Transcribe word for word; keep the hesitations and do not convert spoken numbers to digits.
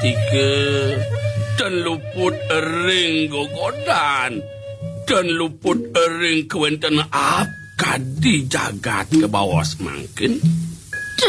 ke dan luput ering gogodan dan luput ering kewenten apka di jagat ke bawah semangkin